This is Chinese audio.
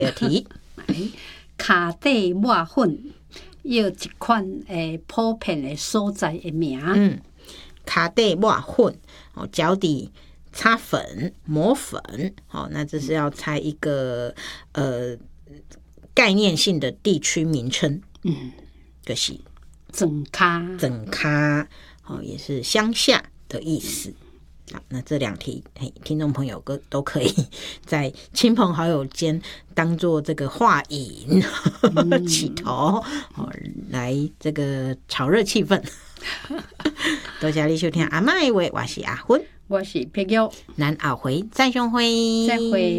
第二题， 脚底抹粉，要一款普遍的所在的名。 脚底抹粉，脚底擦粉、抹粉，那这是要猜一个概念性的地区名称。就是整脚，也是乡下的意思。好，那这2题，听众朋友都可以在亲朋好友间当做这个话引起头，来这个炒热气氛。多谢你收听阿嬷的话，我是阿芬， 我是碧玉， 咱后回再相会。 再会。